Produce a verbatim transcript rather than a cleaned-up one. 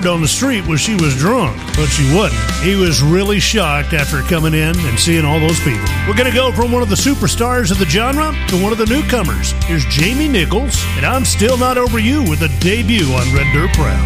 word on the street was she was drunk, but she wasn't. He was really shocked after coming in and seeing all those people. We're going to go from one of the superstars of the genre to one of the newcomers. Here's Jamie Nichols, and I'm Still Not Over You with a debut on Red Dirt Proud.